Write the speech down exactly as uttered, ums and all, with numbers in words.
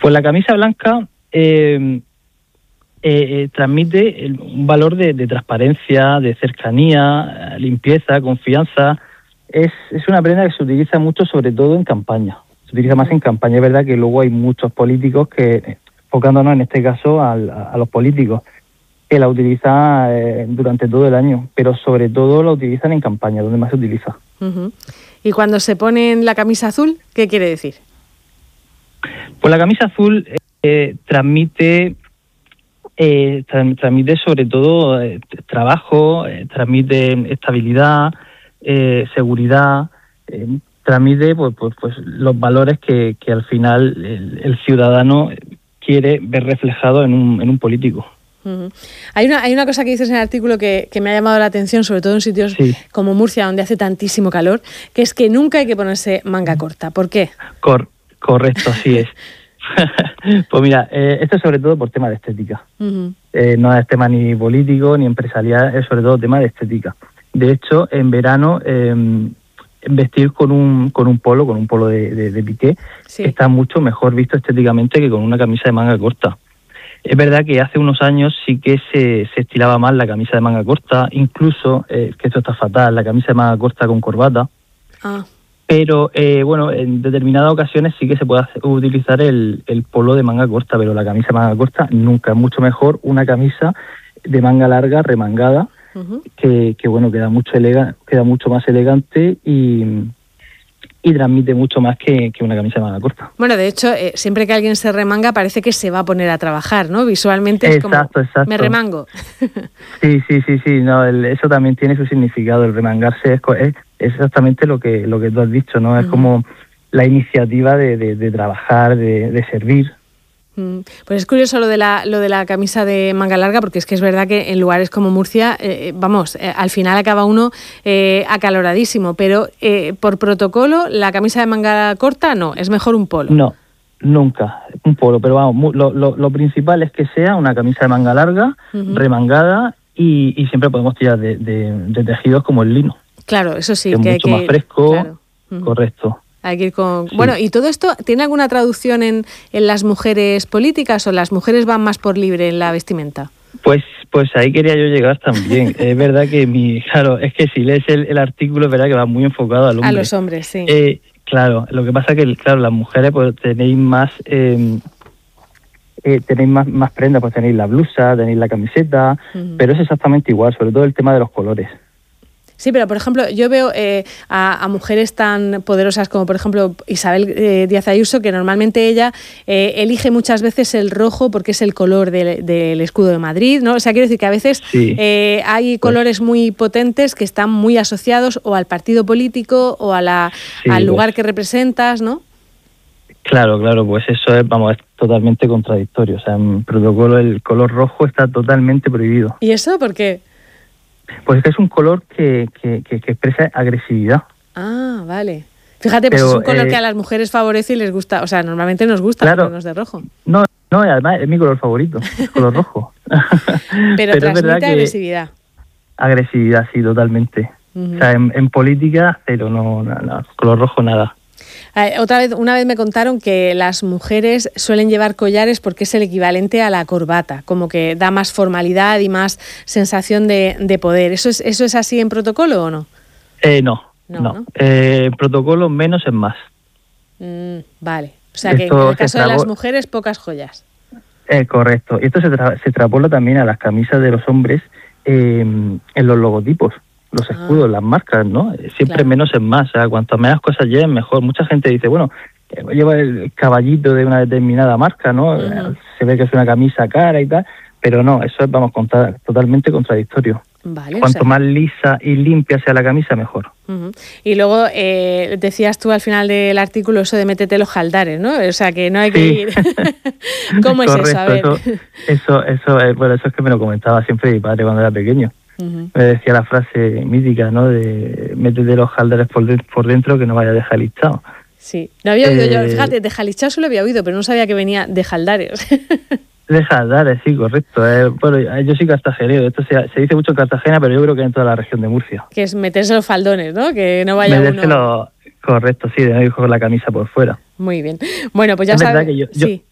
Pues la camisa blanca eh, eh, transmite el, un valor de, de transparencia, de cercanía, limpieza, confianza. Es, es una prenda que se utiliza mucho, sobre todo en campaña. Se utiliza más en campaña. Es verdad que luego hay muchos políticos que, enfocándonos en este caso al, a, a los políticos, que la utilizan eh, durante todo el año, pero sobre todo la utilizan en campaña, donde más se utiliza. Uh-huh. ¿Y cuando se ponen la camisa azul, qué quiere decir? Pues la camisa azul eh, transmite eh, tra- transmite sobre todo eh, trabajo, eh, transmite estabilidad, eh, seguridad, eh, transmite pues, pues, pues los valores que, que al final el, el ciudadano quiere ver reflejado en un, en un político. Uh-huh. Hay una hay una cosa que dices en el artículo que, que me ha llamado la atención, sobre todo en sitios sí. como Murcia, donde hace tantísimo calor, que es que nunca hay que ponerse manga corta. ¿Por qué? Cor- correcto, así es. Pues mira, eh, esto es sobre todo por tema de estética. Uh-huh. Eh, no es tema ni político ni empresarial, es sobre todo tema de estética. De hecho, en verano eh, vestir con un con un polo, con un polo de, de, de piqué, sí. está mucho mejor visto estéticamente que con una camisa de manga corta. Es verdad que hace unos años sí que se, se estilaba más la camisa de manga corta, incluso, eh, que esto está fatal, la camisa de manga corta con corbata. Ah. Pero, eh, bueno, en determinadas ocasiones sí que se puede hacer, utilizar el, el polo de manga corta, pero la camisa de manga corta nunca. Es mucho mejor una camisa de manga larga, remangada, uh-huh. que, que, bueno, queda mucho elega, queda mucho más elegante y... y transmite mucho más que, que una camisa de manga corta. Bueno, de hecho, eh, siempre que alguien se remanga parece que se va a poner a trabajar, ¿no? Visualmente es exacto, como, exacto. me remango. Sí, sí, sí, sí, no, el, eso también tiene su significado, el remangarse es, es exactamente lo que lo que tú has dicho, ¿no? Es uh-huh. como la iniciativa de, de, de trabajar, de, de servir. Pues es curioso lo de la lo de la camisa de manga larga, porque es que es verdad que en lugares como Murcia, eh, vamos, eh, al final acaba uno eh, acaloradísimo, pero eh, por protocolo la camisa de manga corta no, es mejor un polo. No, nunca, un polo, pero vamos, lo, lo, lo principal es que sea una camisa de manga larga, uh-huh. remangada y, y siempre podemos tirar de, de, de tejidos como el lino. Claro, eso sí. Que es que mucho hay que más fresco, claro. uh-huh. correcto. Hay que ir con... Sí. Bueno, ¿y todo esto tiene alguna traducción en, en las mujeres políticas o las mujeres van más por libre en la vestimenta? Pues pues ahí quería yo llegar también. Es verdad que mi... Claro, es que si lees el, el artículo es verdad que va muy enfocado al hombre. A los hombres, sí. Eh, claro, lo que pasa es que, claro, las mujeres pues tenéis más... Eh, eh, tenéis más, más prendas, pues tenéis la blusa, tenéis la camiseta, uh-huh. pero es exactamente igual, sobre todo el tema de los colores. Sí, pero por ejemplo, yo veo eh, a, a mujeres tan poderosas como por ejemplo Isabel eh, Díaz Ayuso, que normalmente ella eh, elige muchas veces el rojo porque es el color del, del escudo de Madrid, ¿no? O sea, quiero decir que a veces sí. eh, hay colores muy potentes que están muy asociados o al partido político o a la, sí, al lugar pues. que representas, ¿no? Claro, claro, pues eso es, vamos, es totalmente contradictorio. O sea, en protocolo el color rojo está totalmente prohibido. ¿Y eso por qué? Pues es que es un color que, que, que, que expresa agresividad. Ah, vale. Fíjate, pues Pero, es un color eh, que a las mujeres favorece y les gusta, o sea, normalmente nos gusta claro, ponernos de rojo. No, no, además es mi color favorito, el color rojo. Pero, Pero transmite agresividad. Agresividad, sí, totalmente. Uh-huh. O sea, en, en política, pero no, no, no, color rojo nada. Eh, otra vez, una vez me contaron que las mujeres suelen llevar collares porque es el equivalente a la corbata, como que da más formalidad y más sensación de, de poder. ¿Eso es, ¿Eso es así en protocolo o no? Eh, no, no. no. ¿no? Eh, en protocolo menos es más. Mm, vale, o sea que esto en el caso de las mujeres, pocas joyas. Eh, correcto, y esto se, tra- se extrapola también a las camisas de los hombres eh, en los logotipos. Los escudos, ah, las marcas, ¿no? Siempre claro. menos es más, o sea, cuanto menos cosas lleven, mejor. Mucha gente dice, bueno, lleva el caballito de una determinada marca, ¿no? Uh-huh. Se ve que es una camisa cara y tal, pero no, eso es, vamos, contra, totalmente contradictorio. Vale, cuanto o sea, más lisa y limpia sea la camisa, mejor. Uh-huh. Y luego eh, decías tú al final del artículo eso de métete los jaldares, ¿no? O sea, que no hay que sí. ir... ¿Cómo es Correcto, eso? A ver. Eso, eso, eso, es, bueno, eso es que me lo comentaba siempre mi padre cuando era pequeño. Uh-huh. Me decía la frase mítica, ¿no? De métete los jaldares por dentro, por dentro que no vaya de jalichao. Sí, lo había oído eh, yo, fíjate, de jalichao solo había oído, pero no sabía que venía de jaldares. De jaldares, sí, correcto. Eh, bueno, yo soy cartagenero, esto se, se dice mucho en Cartagena, pero yo creo que en toda la región de Murcia. Que es meterse los faldones, ¿no? Que no vaya meterse uno... Lo, correcto, sí, de no ir con la camisa por fuera. Muy bien. Bueno, pues ya sabes. Es sabe... verdad que yo, yo, sí.